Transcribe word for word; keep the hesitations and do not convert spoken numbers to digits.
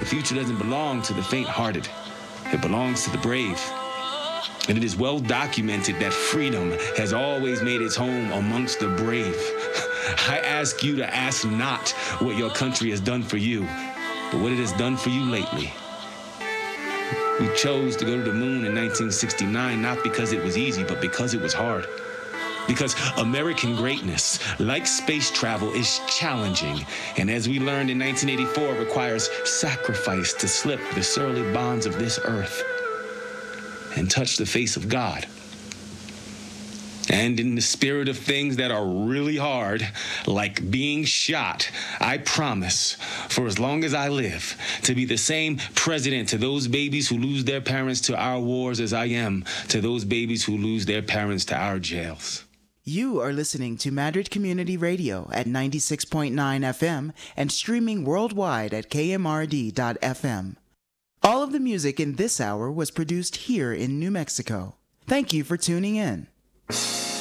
future doesn't belong to the faint-hearted. It belongs to the brave. And it is well documented that freedom has always made its home amongst the brave. I ask you to ask not what your country has done for you, but what it has done for you lately. We chose to go to the moon in nineteen sixty-nine, not because it was easy, but because it was hard. Because American greatness, like space travel, is challenging. And as we learned in nineteen eighty-four, requires sacrifice to slip the surly bonds of this earth and touch the face of God. And in the spirit of things that are really hard, like being shot, I promise, for as long as I live, to be the same president to those babies who lose their parents to our wars as I am to those babies who lose their parents to our jails. You are listening to Madrid Community Radio at ninety-six point nine F M and streaming worldwide at K M R D dot F M. All of the music in this hour was produced here in New Mexico. Thank you for tuning in.